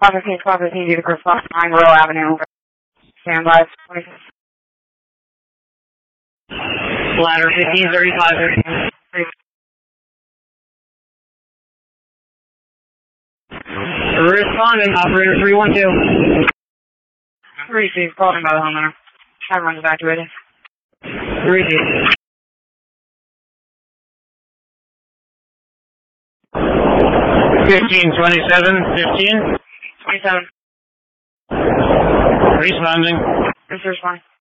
Squad 15, due to Chris Fox, 9 Royal Avenue. Stand by, 26. Ladder 1535. Responding, operator 312. 3-2, called in by the homeowner. Everyone's evacuated. 3-2. 1527, 15. 27. Responding. This is responding.